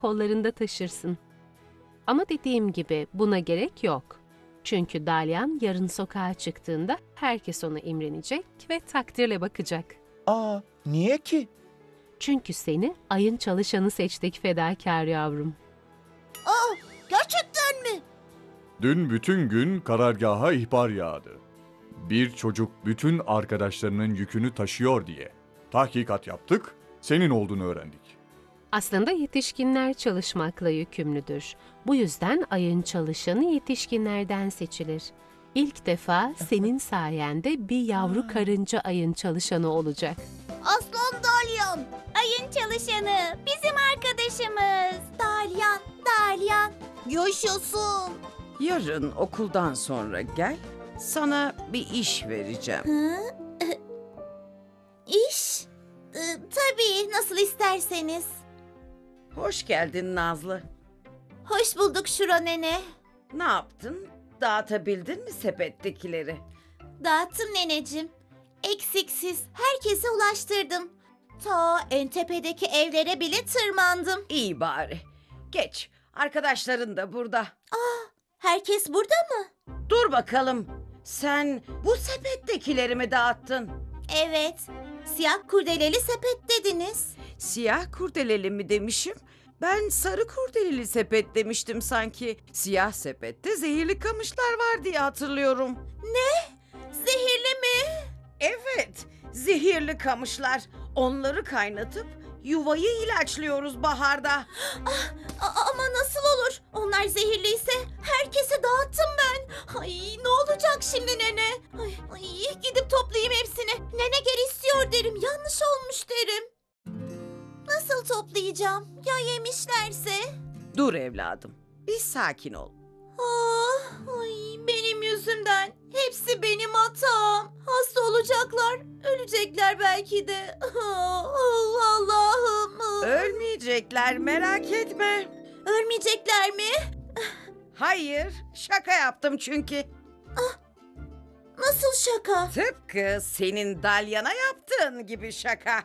kollarında taşırsın. Ama dediğim gibi buna gerek yok. Çünkü Dalyan yarın sokağa çıktığında herkes ona imrenecek ve takdirle bakacak. Niye ki? Çünkü seni ayın çalışanı seçtik fedakar yavrum. Gerçekten mi? Dün bütün gün karargaha ihbar yağdı. Bir çocuk bütün arkadaşlarının yükünü taşıyor diye. Tahkikat yaptık, senin olduğunu öğrendik. Aslında yetişkinler çalışmakla yükümlüdür. Bu yüzden ayın çalışanı yetişkinlerden seçilir. İlk defa senin sayende bir yavru karınca ayın çalışanı olacak. Aslan Dalyan. Ayın çalışanı, bizim arkadaşımız. Dalyan. Yaşasın. Yarın okuldan sonra gel, sana bir iş vereceğim. İş? Tabii, nasıl isterseniz. Hoş geldin Nazlı. Hoş bulduk Şura nene. Ne yaptın? Dağıtabildin mi sepettekileri? Dağıttım neneciğim. Eksiksiz herkese ulaştırdım. Ta en tepedeki evlere bile tırmandım. İyi bari. Geç, arkadaşların da burada. Herkes burada mı? Dur bakalım, sen bu sepettekileri mi dağıttın? Evet. Siyah kurdeleli sepet dediniz. Siyah kurdeleli mi demişim? Ben sarı kurdeleli sepet demiştim sanki. Siyah sepette zehirli kamışlar var diye hatırlıyorum. Zehirli mi? Evet, zehirli kamışlar. Onları kaynatıp yuvayı ilaçlıyoruz baharda. Ama nasıl olur? Onlar zehirliyse herkese dağıttım ben. Ay ne olacak şimdi nene? Ay, gidip toplayayım hepsini. Nene geri istiyor derim. Yanlış olmuş derim. Nasıl toplayacağım? Ya yemişlerse? Dur evladım, bir sakin ol. Ay benim yüzümden. Hepsi benim hatam. Hasta olacaklar. Ölecekler belki de. Allah'ım. Ölmeyecekler, merak etme. Ölmeyecekler mi? Hayır, şaka yaptım çünkü. Nasıl şaka? Tıpkı senin Dalyan'a yaptığın gibi şaka.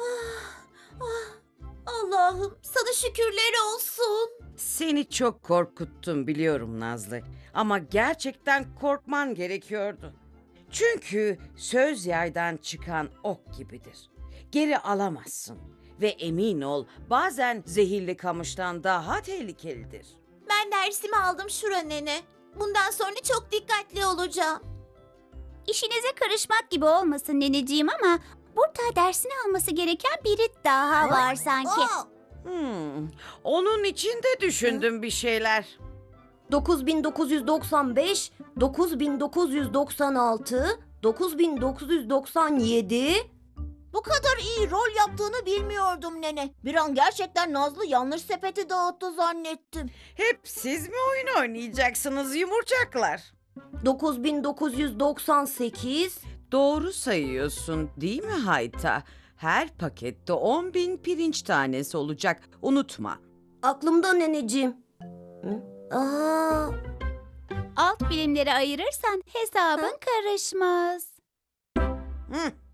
Allah'ım sana şükürler olsun. Seni çok korkuttum biliyorum Nazlı. Ama gerçekten korkman gerekiyordu. Çünkü söz yaydan çıkan ok gibidir. Geri alamazsın. Ve emin ol, bazen zehirli kamıştan daha tehlikelidir. Ben dersimi aldım Şura nene. Bundan sonra çok dikkatli olacağım. İşinize karışmak gibi olmasın neneciğim ama burada dersini alması gereken biri daha var sanki. Onun için de düşündüm bir şeyler. 9995, 9996, 9997. Bu kadar iyi rol yaptığını bilmiyordum nene. Bir an gerçekten Nazlı yanlış sepeti dağıttı zannettim. Hep siz mi oyun oynayacaksınız yumurcaklar? 9998. Doğru sayıyorsun değil mi Hayta? Her pakette 10.000 pirinç tanesi olacak. Unutma. Aklımda neneciğim. Alt bilimleri ayırırsan hesabın karışmaz. Hı.